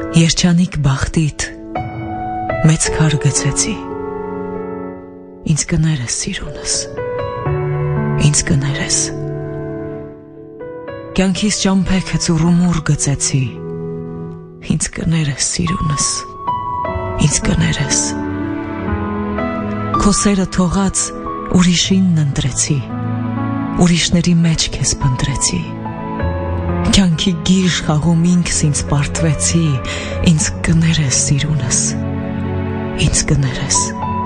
Երջանիկ բախտիդ մեծ քար գցեցի, ինձ կներես սիրունս, ինձ կներես, կյանքիս ճամփեքը ծուռումուռ գծեցի, ինձ կներես սիրունս, ինձ կներես, քո սերը թողած ուրիշինն ընտրեցի, ուրիշների մեջ քեզ փնտրեցի, կյանքի գիժ խաղում ինքս ինձ պարտվեցի, ինձ կներես սիրունս, ինձ կներես,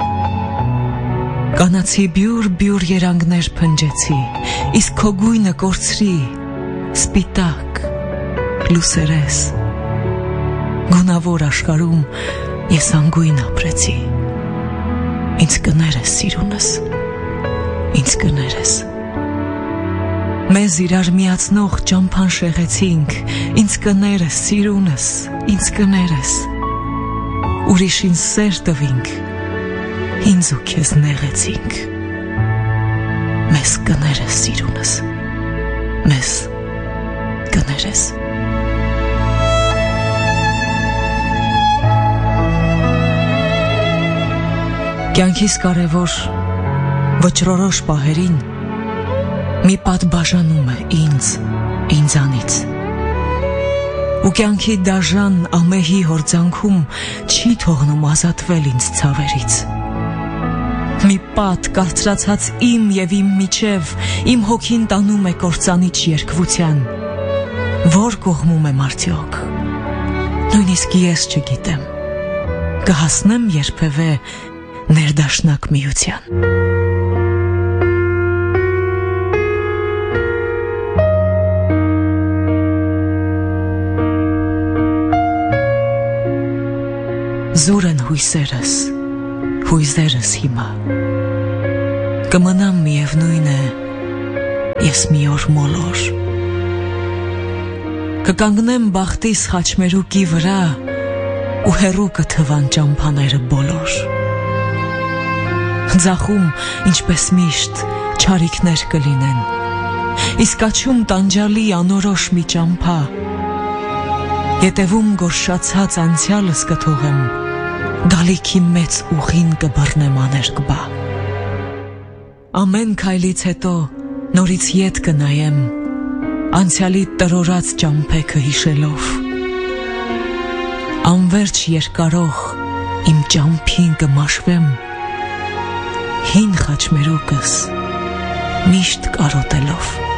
կանացի բյուր երանգներ փնջեցի, իսկ քո գույնը կորցրի, սպիտակ, լուսերես, գունավոր աշխարհում ես անգույն ապրեցի, ինձ կներես սիրունս, ինձ կներես, մեզ իրար միացնող ճամփան շեղեցինք, ինձ կներես սիրունս, ինձ կներես, ուրիշին սեր տվինք, ինձ ու քեզ նեղեցինք, մեզ կներես սիրունս, մեզ կներես, կյանքիս կարևոր վճռորոշ պահերին մի պատ բաժանում է ինձանից, ու կյանքի դաժան ամեհի հորձանքում չի թողնում ազատվել ինձ ցավերից, մի պատ կարծրացած իմ և իմ միջև իմ հոգին տանում է կործանիչ երկվության, որ կողմում եմ արդյոք, նույնիսկ ես չգիտեմ, կհասնեմ երբևէ ներդաշնակ միության, զուր են հույզերս հիմա, կմնամ միևնույն է, ես մի օր մոլոր, կկանգնեմ բախտիս խաչմերուկի վրա ու հեռու կթվան ճամփաները բոլոր, ձախում ինչպես միշտ չարիքներ կլինեն, իսկ աչում տանջալի անորոշ մի ճամփա, ետևում գորշացած անցյալս կթողեմ, գալիքի մեծ ուղին կբռնեմ աներկբա, ամեն քայլից հետո նորից ետ կնայեմ, անցյալի տրորած ճամփեքը հիշելով, անվերջ երկարող իմ ճամփին կմաշվեմ, հին խաչմերուկս միշտ կարոտելով,